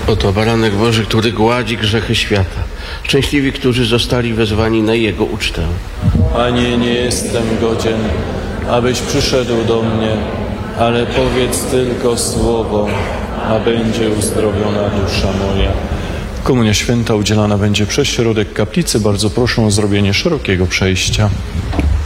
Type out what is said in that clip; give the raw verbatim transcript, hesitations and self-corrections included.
Oto baranek Boży, który gładzi grzechy świata. Szczęśliwi, którzy zostali wezwani na Jego ucztę. Panie, nie jestem godzien, abyś przyszedł do mnie, ale powiedz tylko słowo, a będzie uzdrowiona dusza moja. Komunia święta udzielana będzie przez środek kaplicy. Bardzo proszę o zrobienie szerokiego przejścia.